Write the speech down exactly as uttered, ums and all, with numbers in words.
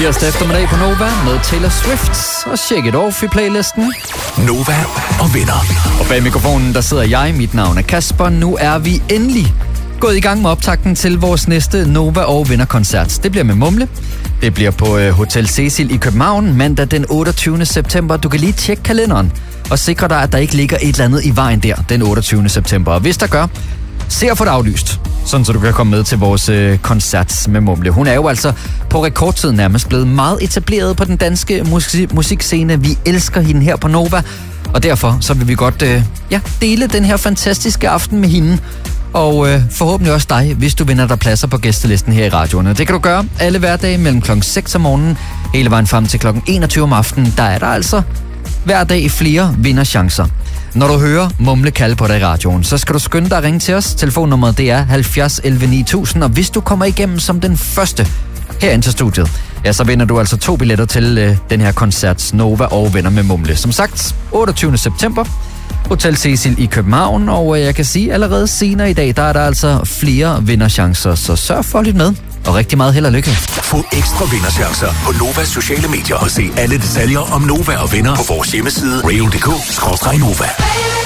tirsdag eftermiddag på Nova med Taylor Swift og Shake It Off i playlisten. Nova og venner. Og bag mikrofonen, der sidder jeg. Mit navn er Kasper. Nu er vi endelig gået i gang med optakten til vores næste Nova og Venner-koncert. Det bliver med Mumle. Det bliver på Hotel Cecil i København mandag den otteogtyvende september. Du kan lige tjekke kalenderen og sikre dig, at der ikke ligger et eller andet i vejen der den otteogtyvende september. Og hvis der gør, se at få det aflyst, sådan så du kan komme med til vores øh, koncert med Mumle. Hun er jo altså på rekordtid nærmest blevet meget etableret på den danske musik- musikscene. Vi elsker hende her på Nova, og derfor så vil vi godt øh, ja, dele den her fantastiske aften med hende. Og øh, forhåbentlig også dig, hvis du vinder dig pladser på gæstelisten her i radioen. Det kan du gøre alle hverdage mellem klokken seks om morgenen, hele vejen frem til klokken enogtyve om aftenen. Der er der altså hver dag flere vinderchancer. Når du hører Mumle kalde på dig i radioen, så skal du skynde dig at ringe til os. Telefonnummeret det er halvfjerds elleve ni tusind, og hvis du kommer igennem som den første herind til studiet, ja, så vinder du altså to billetter til øh, den her koncert Nova og Venner med Mumle. Som sagt, otteogtyvende september, Hotel Cecil i København, og øh, jeg kan sige allerede senere i dag, der er der altså flere vinderchancer, så sørg for lidt med, og rigtig meget held og lykke. Få ekstra vinderchancer på Novas sociale medier og se alle detaljer om Nova og Venner på vores hjemmeside radio punktum d k skråstreg nova.